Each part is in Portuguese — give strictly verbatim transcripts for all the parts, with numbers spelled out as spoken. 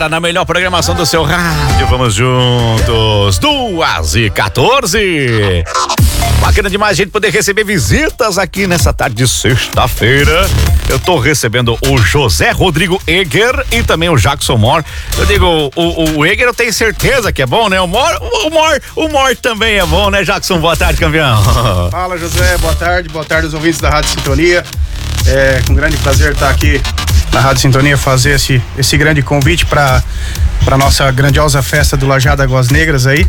hora na melhor programação do seu rádio. Vamos juntos. Duas e quatorze. Bacana demais a gente poder receber visitas aqui nessa tarde de sexta-feira. Eu tô recebendo o José Rodrigo Eger e também o Jackson Mor. Eu digo, o, o Eger eu tenho certeza que é bom, né? O Mor, o Mor, o Mor também é bom, né, Jackson? Boa tarde, campeão. Fala, José, boa tarde, boa tarde aos ouvintes da Rádio Sintonia. É com grande prazer estar aqui na Rádio Sintonia fazer esse, esse grande convite para para nossa grandiosa festa do Lajeado Águas Negras aí.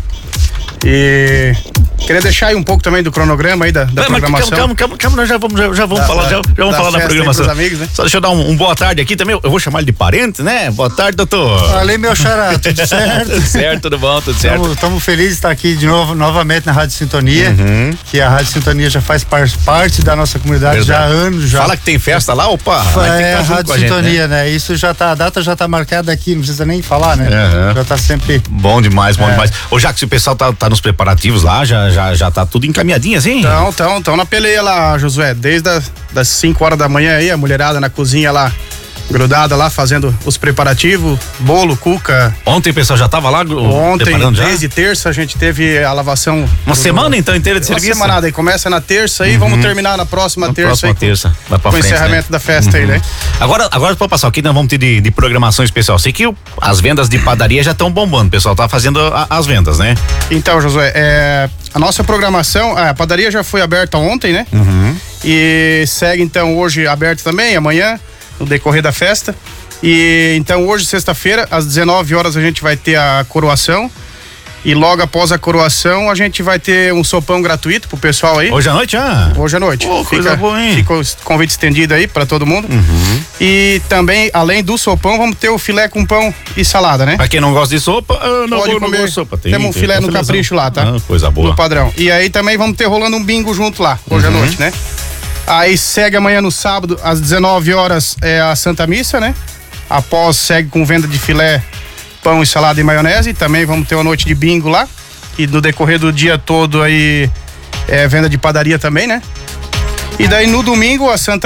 E queria deixar aí um pouco também do cronograma aí da, da Mas, programação. Calma, calma, calma, nós já vamos, já, já vamos Da- falar, da- já, já vamos da falar na festa aí programação. pros amigos, né? Só deixa eu dar um, um boa tarde aqui também. Eu vou chamar ele de parente, né? Boa tarde, doutor. Falei, meu xará, tudo certo? Tudo certo, tudo bom, tudo certo. Estamos felizes de estar aqui de novo, novamente na Rádio Sintonia, Uhum. que a Rádio Sintonia já faz par- parte da nossa comunidade já há Verdade. anos. Já. Fala que tem festa lá, opa. vai ter que É tá a junto Rádio com a gente, Sintonia, né? né? Isso já tá, a data já tá marcada aqui, não precisa nem falar, né? Uhum. Já tá sempre. Bom demais, bom É. demais. Ô, Jacques, se o pessoal tá, tá nos preparativos lá, já, já, já tá tudo encaminhadinho assim? Então, então, então na peleia lá, Josué, desde a, das cinco horas da manhã aí, a mulherada na cozinha lá, grudada lá, fazendo os preparativos, bolo, cuca. Ontem o pessoal já tava lá o, Ontem, preparando já? desde terça, a gente teve a lavação. Uma do- semana então inteira de Uma serviço? semana aí, começa na terça aí, vamos terminar na próxima Na terça próxima aí. com- terça, vai pra com o frente, encerramento né? da festa aí, né? Agora, agora para passar aqui, nós vamos ter de, de programação especial. Sei que o- as vendas de padaria já estão bombando, o pessoal tá fazendo a- as vendas, né? Então, Josué, é, a nossa programação, a padaria já foi aberta ontem, né? Uhum. E segue então hoje aberto também, amanhã, no decorrer da festa. E então hoje, sexta-feira, às dezenove horas, a gente vai ter a coroação. E logo após a coroação, a gente vai ter um sopão gratuito pro pessoal aí. Hoje à noite, ah? Hoje à noite. Pô, coisa fica, boa, hein? fica o convite estendido aí pra todo mundo. Uhum. E também, além do sopão, vamos ter o filé com pão e salada, né? Pra quem não gosta de sopa, eu não Pode vou, não comer. gosto de sopa. Tem, Temos um tem- filé tem no filezão. capricho lá, tá? Ah, coisa boa. No padrão. E aí também vamos ter rolando um bingo junto lá, hoje Uhum. à noite, né? Aí segue amanhã no sábado, às dezenove horas, é a Santa Missa, né? Após segue com venda de filé, pão e salada e maionese. Também vamos ter uma noite de bingo lá. E no decorrer do dia todo aí, é venda de padaria também, né? E daí no domingo, a Santa